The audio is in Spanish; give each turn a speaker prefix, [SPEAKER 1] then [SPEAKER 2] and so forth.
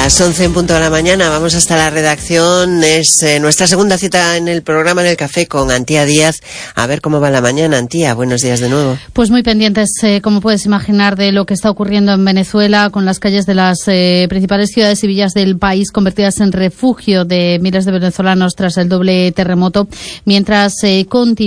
[SPEAKER 1] Las 11 en punto de la mañana, vamos hasta la redacción. Es nuestra segunda cita en el programa en el café con Antía Díaz. A ver cómo va la mañana, Antía. Buenos días de nuevo.
[SPEAKER 2] Pues muy pendientes, como puedes imaginar, de lo que está ocurriendo en Venezuela, con las calles de las principales ciudades y villas del país convertidas en refugio de miles de venezolanos tras el doble terremoto, mientras continúa